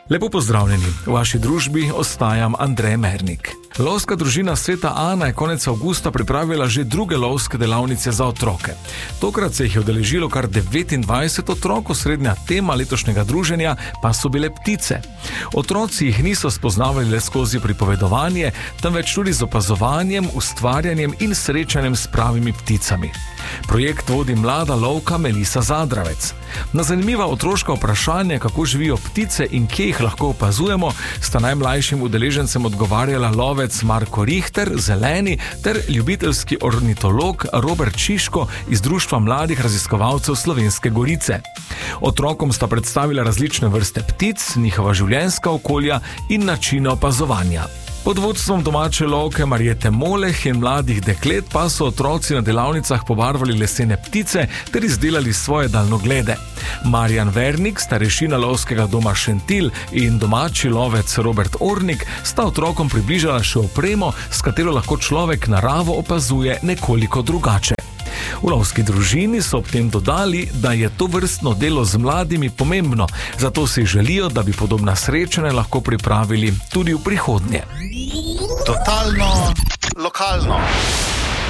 Lepo pozdravljeni, v vaši družbi ostajam Andrej Mernik. Lovska družina Sveta Ana je konec avgusta pripravila že druge lovske delavnice za otroke. Tokrat se jih je udeležilo kar 29 otrok, osrednja tema letošnjega druženja pa so bile ptice. Otroci jih niso spoznavali le skozi pripovedovanje, temveč tudi z opazovanjem, ustvarjanjem in srečanjem s pravimi pticami. Projekt vodi mlada lovka Melisa Zadravec. Na zanimiva otroška vprašanja, kako živijo ptice in kje jih lahko opazujemo, sta najmlajšim udeležencem odgovarjala lovec Marko Rihter, zeleni, ter ljubiteljski ornitolog Robert Čiško iz Društva mladih raziskovalcev Slovenske Gorice. Otrokom sta predstavila različne vrste ptic, njihova življenjska okolja in načine opazovanja. Pod vodstvom domače lovke Marjete Moleh in mladih deklet pa so otroci na delavnicah pobarvali lesene ptice ter izdelali svoje daljnoglede. Marjan Vernik, starešina lovskega doma Šentilj, in domači lovec Robert Ornik sta otrokom približala še opremo, s katero lahko človek naravo opazuje nekoliko drugače. V lovski družini so ob tem dodali, da je to vrstno delo z mladimi pomembno, zato si želijo, da bi podobna srečanja lahko pripravili tudi v prihodnje. Totalno lokalno.